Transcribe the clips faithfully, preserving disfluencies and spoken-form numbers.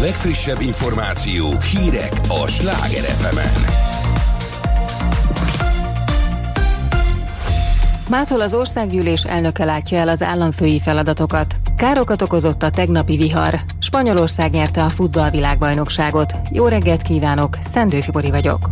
legfrissebb információk, hírek a Sláger ef emen. Mától az országgyűlés elnöke látja el az államfői feladatokat. Károkat okozott a tegnapi vihar. Spanyolország nyerte a futballvilágbajnokságot. Jó reggelt kívánok, Szendő Fibori vagyok.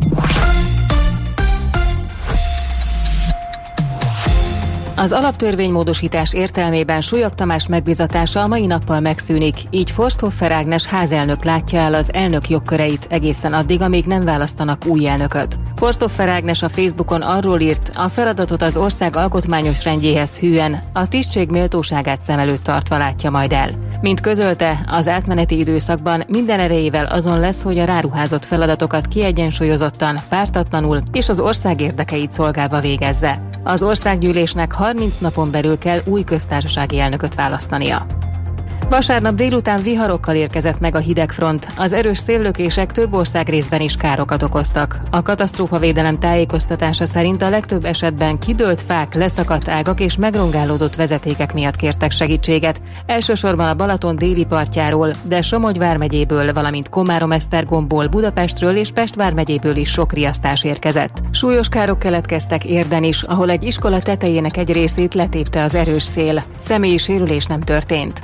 Az alaptörvénymódosítás értelmében Súlyog Tamás megbízatása a mai nappal megszűnik, így Forsthofer Ágnes házelnök látja el az elnök jogköreit egészen addig, amíg nem választanak új elnököt. Forsthofer Ágnes a Facebookon arról írt, a feladatot az ország alkotmányos rendjéhez hűen, a tisztség méltóságát szem előtt tartva látja majd el. Mint közölte, az átmeneti időszakban minden erejével azon lesz, hogy a ráruházott feladatokat kiegyensúlyozottan, pártatlanul és az ország érdekeit szolgálva végezze. Az országgyűlésnek harminc napon belül kell új köztársasági elnököt választania. Vasárnap délután viharokkal érkezett meg a hidegfront. Az erős széllökések több ország részben is károkat okoztak. A katasztrófavédelem tájékoztatása szerint a legtöbb esetben kidőlt fák, leszakadt ágak és megrongálódott vezetékek miatt kértek segítséget. Elsősorban a Balaton déli partjáról, de Somogy vármegyéből, valamint Komárom-Esztergomból, Budapestről és Pest vármegyéből is sok riasztás érkezett. Súlyos károk keletkeztek Érden is, ahol egy iskola tetejének egy részét letépte az erős szél. Személyi sérülés nem történt.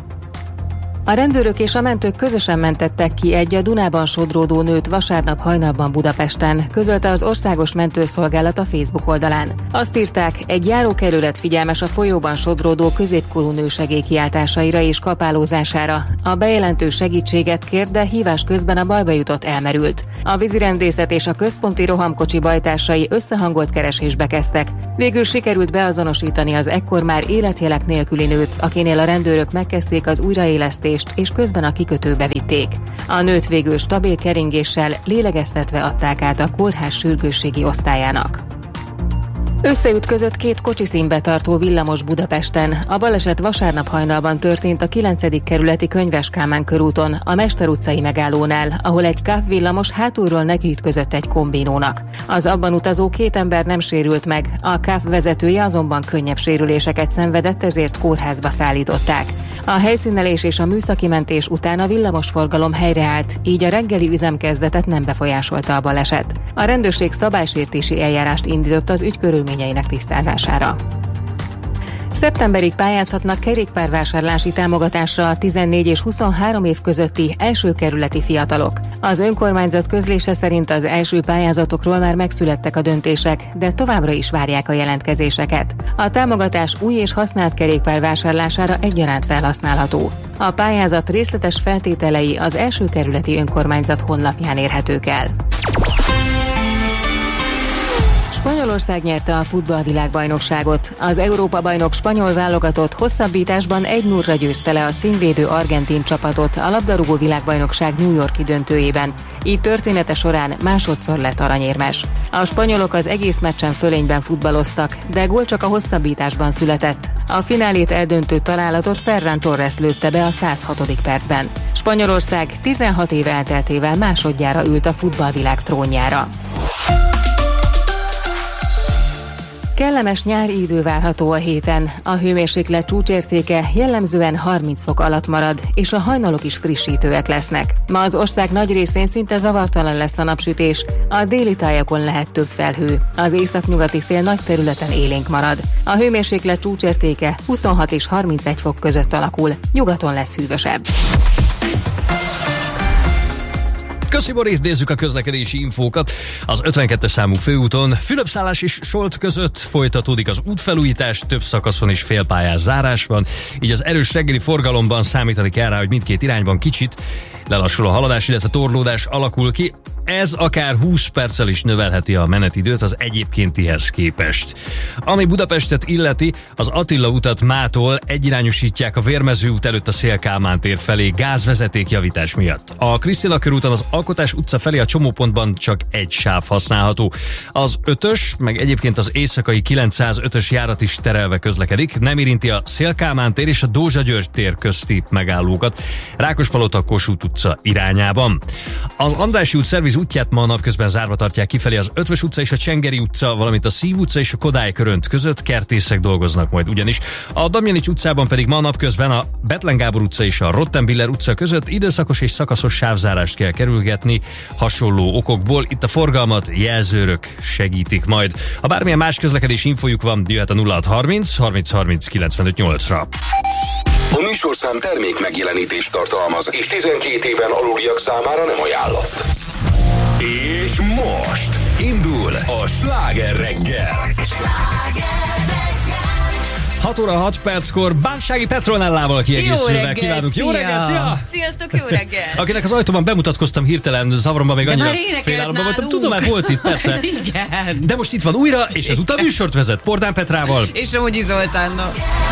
A rendőrök és a mentők közösen mentettek ki egy a Dunában sodródó nőt vasárnap hajnalban Budapesten, közölte az Országos Mentőszolgálat a Facebook oldalán. Azt írták, egy járókelőlet figyelmes a folyóban sodródó középkorú nő segélykiáltásaira és kapálózására. A bejelentő segítséget kér, de hívás közben a bajba jutott elmerült. A vízirendészet és a központi rohamkocsi bajtársai összehangolt keresésbe kezdtek. Végül sikerült beazonosítani az ekkor már életjelek nélküli nőt, akinél a rendőrök megkezdték az újraélesztést, és közben a kikötőbe vitték. A nőt végül stabil keringéssel lélegeztetve adták át a kórház sürgősségi osztályának. Összeütközött két kocsiszínbe tartó villamos Budapesten. A baleset vasárnap hajnalban történt a kilencedik kerületi Könyves Kálmán körúton, a Mester utcai megállónál, ahol egy ká á vé villamos hátulról nekiütközött egy kombinónak. Az abban utazó két ember nem sérült meg, a ká á vé vezetője azonban könnyebb sérüléseket szenvedett, ezért kórházba szállították. A helyszínelés és a műszaki mentés után a villamosforgalom helyreállt, így a reggeli üzemkezdetet nem befolyásolta a baleset. A rendőrség szabálysértési eljárást indított az ügy körülményeinek tisztázására. Szeptemberig pályázhatnak kerékpárvásárlási támogatásra a tizennégy és huszonhárom év közötti első kerületi fiatalok. Az önkormányzat közlése szerint az első pályázatokról már megszülettek a döntések, de továbbra is várják a jelentkezéseket. A támogatás új és használt kerékpár vásárlására egyaránt felhasználható. A pályázat részletes feltételei az első kerületi önkormányzat honlapján érhetők el. Spanyolország nyerte a futballvilágbajnokságot. Az Európa-bajnok spanyol válogatott hosszabbításban egy nullra győzte le a címvédő argentin csapatot a labdarúgó világbajnokság New York-i döntőjében. Így története során másodszor lett aranyérmes. A spanyolok az egész meccsen fölényben futballoztak, de gól csak a hosszabbításban született. A finálét eldöntő találatot Ferran Torres lőtte be a száz hatodik percben. Spanyolország tizenhat év elteltével másodjára ült a futballvilág trónjára. Kellemes nyári idő várható a héten. A hőmérséklet csúcsértéke jellemzően harminc fok alatt marad, és a hajnalok is frissítőek lesznek. Ma az ország nagy részén szinte zavartalan lesz a napsütés, a déli tájakon lehet több felhő. Az északnyugati szél nagy területen élénk marad. A hőmérséklet csúcsértéke huszonhat és harmincegy fok között alakul, nyugaton lesz hűvösebb. Köszi, Boris, nézzük a közlekedési infókat. Az ötvenkettes számú főúton Fülöpszállás és Solt között folytatódik az útfelújítás, több szakaszon is félpályás zárás van, így az erős reggeli forgalomban számítani kell rá, hogy mindkét irányban kicsit lelassul a haladás, illetve torlódás alakul ki. Ez akár húsz perccel is növelheti a menetidőt az egyébkéntihez képest. Ami Budapestet illeti, az Attila utat mától egyirányosítják a Vérmező út előtt a Széll-Kálmán tér felé gázvezeték javítás miatt. A Krisztina körúton az Alkotás utca felé a csomópontban csak egy sáv használható. Az ötös, meg egyébként az éjszakai kilencszázötös járat is terelve közlekedik, nem érinti a Széll-Kálmán tér és a Dózsa György tér közti megállókat. Rákospalota, Kossuth utca utca irányában. Az Andrássy út szerviz útját ma napközben zárva tartják kifelé az Ötvös utca és a Csengeri utca, valamint a Szív utca és a Kodály Körönt között, kertészek dolgoznak majd ugyanis. A Damjanics utcában pedig ma napközben a Bethlen Gábor utca és a Rottenbiller utca között időszakos és szakaszos sávzárást kell kerülgetni hasonló okokból. Itt a forgalmat jelzőrök segítik majd. Ha bármilyen más közlekedési infójuk van, jöhet a nulla hat harminc harminc harminc kilencvenöt nyolcra. A műsorszám termék megjelenítést tartalmaz, és tizenkét éven aluliak számára nem ajánlott. És most indul a Sláger reggel. hat óra hat perckor Bánsági Petronellával kiegészülve kívánunk. Jó reggelt, szia! Sziasztok, jó reggelt! Akinek az ajtóban bemutatkoztam hirtelen, zavaromban még annyira félálomban voltam. Tudom, már volt itt, persze. Igen. De most itt van újra, és ezúttal műsort vezet Pordán Petrával. És Somogyi Zoltánnal.